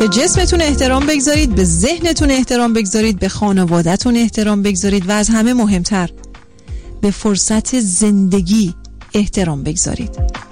به جسمتون احترام بگذارید، به ذهنتون احترام بگذارید، به خانواده‌تون احترام بگذارید و از همه مهمتر به فرصت زندگی احترام بگذارید.